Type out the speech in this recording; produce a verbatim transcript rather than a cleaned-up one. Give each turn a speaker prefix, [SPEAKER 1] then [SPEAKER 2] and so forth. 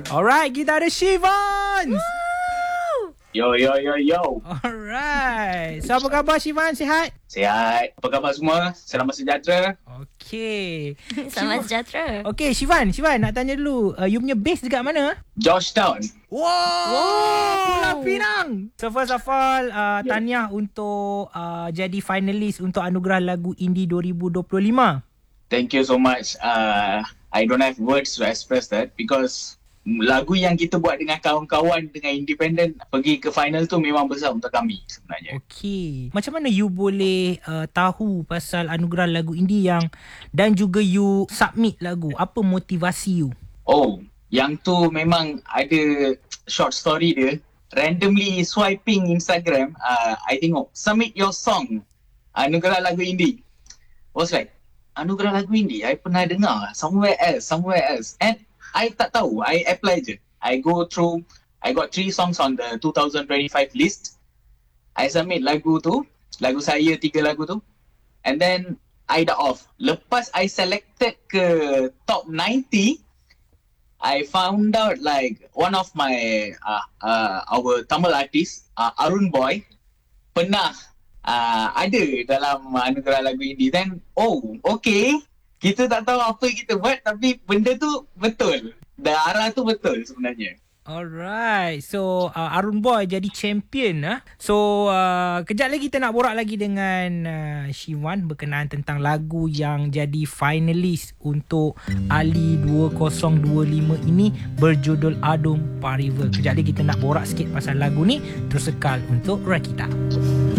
[SPEAKER 1] Alright, kita ada Shivans.
[SPEAKER 2] Yo, yo, yo, yo.
[SPEAKER 1] Alright. So, apa khabar Shivan? Sihat?
[SPEAKER 2] Sihat. Apa khabar semua? Selamat sejahtera.
[SPEAKER 1] Okay.
[SPEAKER 3] Selamat sejahtera.
[SPEAKER 1] Okay, Shivan. Shivan, nak tanya dulu. Uh, you punya base dekat mana?
[SPEAKER 2] Georgetown.
[SPEAKER 1] Wow. wow. Pulau Pinang. So, first of all, uh, yeah. tahniah untuk uh, jadi finalis untuk Anugerah Lagu Indie dua ribu dua puluh lima.
[SPEAKER 2] Thank you so much. Uh, I don't have words to express that because lagu yang kita buat dengan kawan-kawan dengan independent pergi ke final tu memang besar untuk kami sebenarnya.
[SPEAKER 1] Okey. Macam mana you boleh uh, tahu pasal Anugerah Lagu Indie yang dan juga you submit lagu? Apa motivasi you?
[SPEAKER 2] Oh, yang tu memang ada short story dia. Randomly swiping Instagram, uh, I tengok submit your song Anugerah Lagu Indie. Was like, Anugerah Lagu Indie I pernah dengar somewhere else, somewhere else. And I tak tahu, I apply je. I go through, I got three songs on the two thousand twenty-five list. I submit lagu tu, lagu saya tiga lagu tu. And then, I dah off. Lepas I selected ke top ninety, I found out like one of my, uh, uh, our Tamil artist, uh, Arun Boy, pernah uh, ada dalam Anugerah Lagu Indie. Then, oh, okay. Kita tak tahu apa kita buat tapi benda tu betul. Dan arah tu betul sebenarnya.
[SPEAKER 1] Alright. So uh, Arun Boy jadi champion. Huh? So uh, kejap lagi kita nak borak lagi dengan uh, Shivan berkenaan tentang lagu yang jadi finalis untuk Ali dua ribu dua puluh lima ini berjudul Adum Pariva. Kejap lagi kita nak borak sikit pasal lagu ni. Terus sekal untuk Rakita.